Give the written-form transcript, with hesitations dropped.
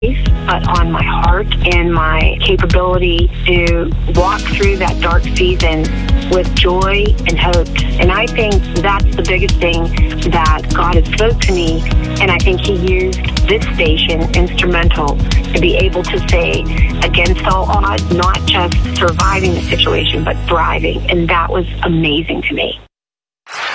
but on my heart and my capability to walk through that dark season with joy and hope. And I think that's the biggest thing that God has spoke to me, and I think He used this station instrumental to be able to say, against all odds, not just surviving the situation, but thriving. And that was amazing to me.